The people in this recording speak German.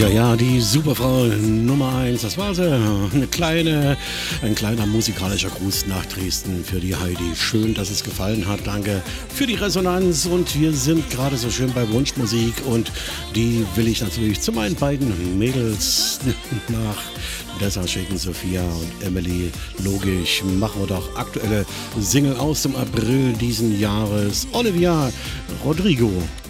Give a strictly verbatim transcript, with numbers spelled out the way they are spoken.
Ja, ja, die Superfrau Nummer eins, das war sie. Eine kleine, ein kleiner musikalischer Gruß nach Dresden für die Heidi. Schön, dass es gefallen hat. Danke für die Resonanz. Und wir sind gerade so schön bei Wunschmusik. Und die will ich natürlich zu meinen beiden Mädels nach Dessa schicken, Sophia und Emily. Logisch, machen wir doch aktuelle Single aus dem April diesen Jahres. Olivia Rodrigo.